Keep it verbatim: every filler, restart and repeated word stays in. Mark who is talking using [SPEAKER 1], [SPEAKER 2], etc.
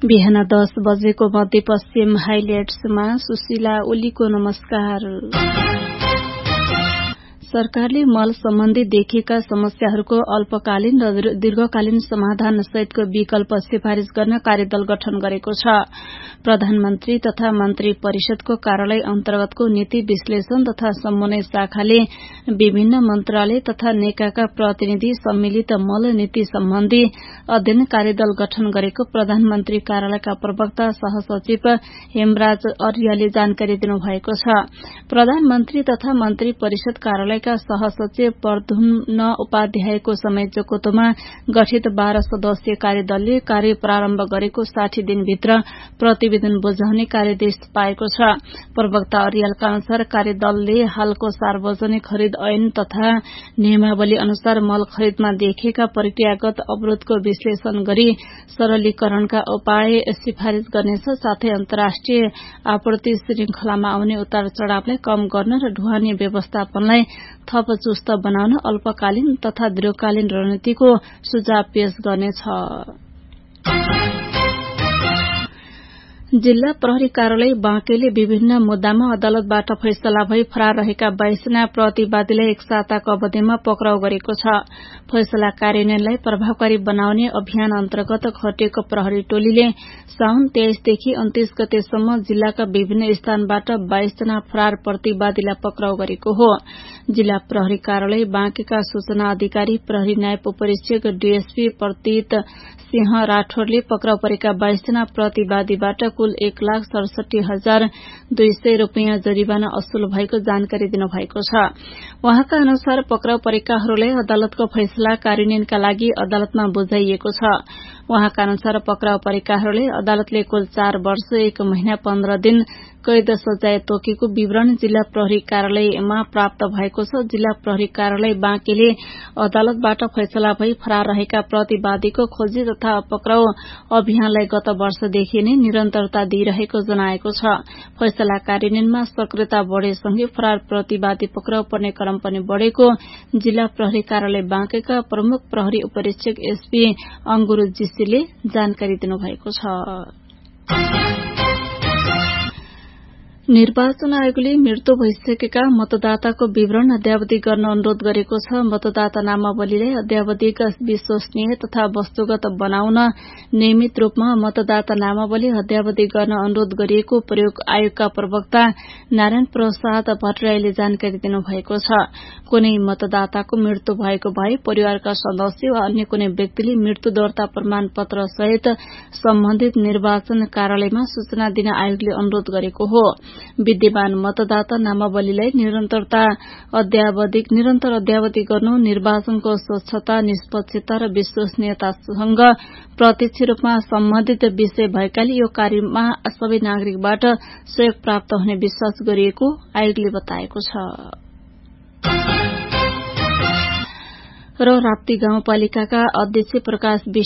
[SPEAKER 1] बिहान दस बजेको मध्यपश्चिम हाइलाइट्समा सुशीला ओलीको नमस्कार। सरकारले मल सम्बन्धी देखिएका समस्याहरूको अल्पकालीन र दीर्घकालीन समाधान सहितको विकल्प सिफारिश गर्न कार्यदल गठन गरेको छ। प्रधानमन्त्री तथा मन्त्री परिषदको कार्यालय अन्तर्गतको नीति विश्लेषण तथा समन्वय शाखाले विभिन्न मन्त्रालय तथा नेकाका प्रतिनिधि सम्मिलित मल नीति सम्बन्धी अध्ययन कार्यदल गठन गरेको प्रधानमन्त्री कार्यालयका प्रवक्ता सहसचिव हेमराज अर्याले जानकारी दिनुभएको छ। प्रधानमन्त्री तथा मन्त्री परिषद कार्यालयका सहसचिव प्रद्युम्न उपाध्यायको समय जोकोतोमा गठित बाह्र सदस्यीय कार्यदलले कार्य प्रारम्भ गरेको साठी दिनभित्र प्रतिवेदन बुझाउने कार्यदेश पाएको छ। प्रवक्ता अर्यालका अनुसार कार्यदलले हालको सार्वजनिक खरिद ऐन तथा नियमावली अनुसार मल खरिदमा देखिएका प्रक्रियागत अवरोधको विश्लेषण गरी सरलीकरणका उपाय सिफारिश गर्नेछ। साथै अन्तर्राष्ट्रिय आपूर्ति श्रृंखलामा आउने उतार चढ़ावलाई कम गर्न र ढुवानी व्यवस्थापनलाई थप चुस्त बनाउन अल्पकालीन तथा दीर्घकालीन रणनीतिको सुझाव पेश गर्नेछ। जिल्ला प्रहरी कार्यालय बाँकेले विभिन्न मुद्दामा अदालतबाट फैसला भई फरार रहेका बाइसजना प्रतिवादीलाई एक साताको अवधिमा पक्राउ गरेको छ। फैसला कार्यान्वयनलाई प्रभावकारी बनाउने अभियान अन्तर्गत खटिएको प्रहरी टोलीले साउन तेइसदेखि उन्तीस गतेसम्म जिल्लाका विभिन्न स्थानबाट बाइसजना फरार प्रतिवादीलाई पक्राउ गरेको हो। जिल्ला प्रहरी कार्यालय बाँकेका सूचना अधिकारी प्रहरी नायब उपरीक्षक डीएसपी प्रतीत सिंह राठौरले पक्राउ परेका बाइसजना प्रतिवादीबाट कुल एक लाख सडसठी हजार दुई सय रूपियाँ जरिवाना असुल भएको जानकारी दिनुभएको छ। उहाँका अनुसार पक्राउ परेकाहरूलाई अदालतको फैसला कार्यान्वयनका लागि अदालतमा बुझाइएको छ। उहाँका अनुसार पक्राउ परेकाहरूले अदालतले कुल चार वर्ष एक महिना पन्ध्र दिन कैद सजाय तोकेको विवरण जिल्ला प्रहरी कार्यालयमा प्राप्त भएको छ। जिल्ला प्रहरी कार्यालय बाँकेले अदालतबाट फैसला भई फरार रहेका प्रतिवादीको खोजी तथा पक्राउ अभियानलाई गत वर्षदेखि नै निरन्तरता दिइरहेको जनाएको छ। फैसला कार्यान्वयनमा सक्रियता बढ़ेसँगै फरार प्रतिवादी पक्राउ पर्ने क्रम पनि बढ़ेको जिल्ला प्रहरी कार्यालय बाँकेका प्रमुख प्रहरी उपरीक्षक एसपी अंगुरू जीसीले जानकारी दिनुभएको छ। निर्वाचन आयोगले मृत्यु भइसकेका मतदाताको विवरण अद्यावधि गर्न अनुरोध गरेको छ। मतदाता नामावलीलाई अद्यावधिक विश्वसनीय तथा वस्तुगत बनाउन नियमित रूपमा मतदाता नामावली अद्यावधि गर्न अनुरोध गरिएको प्रयोग आयोगका प्रवक्ता नारायण प्रसाद भट्टराईले जानकारी दिनुभएको छ। कुनै मतदाताको मृत्यु भएको भए परिवारका सदस्य वा अन्य कुनै व्यक्तिले मृत्यु दर्ता प्रमाण पत्र सहित सम्बन्धित निर्वाचन कार्यालयमा सूचना दिन आयोगले अनुरोध गरेको हो। विद्यमान मतदाता नामावलीलाई निरन्तरता अद्यावधिक निरन्तर अद्यावधि गर्नु निर्वाचनको स्वच्छता निष्पक्षता र विश्वसनीयतासँग प्रत्यक्ष रूपमा सम्बन्धित विषय भएकाले यो कार्यमा सबै नागरिकबाट सहयोग प्राप्त हुने विश्वास गरिएको आयोगले बताएको छ। र राप्ती गाउँपालिकाका अध्यक्ष प्रकाश